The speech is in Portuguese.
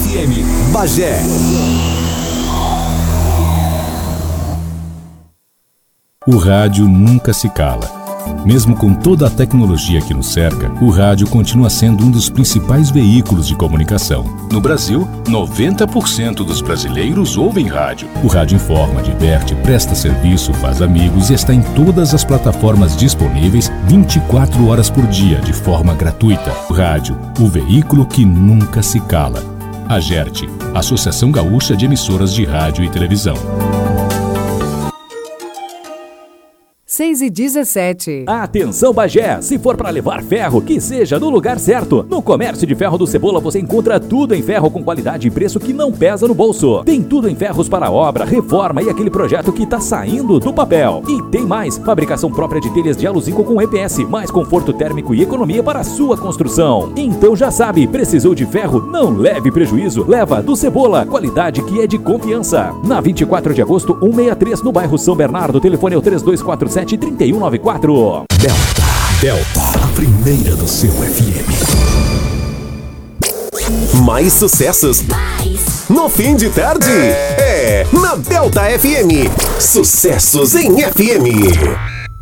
FM Bagé. O rádio nunca se cala. Mesmo com toda a tecnologia que nos cerca, o rádio continua sendo um dos principais veículos de comunicação. No Brasil, 90% dos brasileiros ouvem rádio. O rádio informa, diverte, presta serviço, faz amigos e está em todas as plataformas disponíveis 24 horas por dia, de forma gratuita. O rádio, o veículo que nunca se cala. AGERT, Associação Gaúcha de Emissoras de Rádio e Televisão. 6h17. Atenção, Bagé! Se for para levar ferro, que seja no lugar certo. No Comércio de Ferro do Cebola você encontra tudo em ferro com qualidade e preço que não pesa no bolso. Tem tudo em ferros para obra, reforma e aquele projeto que tá saindo do papel. E tem mais, fabricação própria de telhas de aluzinco com EPS, mais conforto térmico e economia para a sua construção. Então já sabe, precisou de ferro? Não leve prejuízo. Leva do Cebola, qualidade que é de confiança. Na 24 de agosto, 163, no bairro São Bernardo. O telefone é o 3247-3194. Delta, a primeira do seu FM. Mais sucessos no fim de tarde. É na Delta FM. Sucessos em FM.